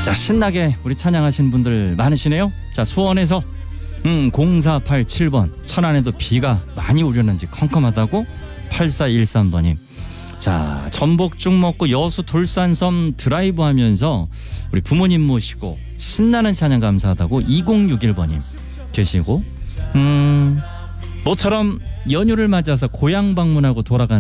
자, 신나게 우리 찬양하시는 분들 많으시네요. 자, 수원에서 0487번 천안에도 비가 많이 오려는지 컴컴하다고 8413번님. 자, 전복죽 먹고 여수 돌산섬 드라이브 하면서 우리 부모님 모시고 신나는 찬양 감사하다고 2061번님 계시고, 모처럼 연휴를 맞아서 고향 방문하고 돌아가는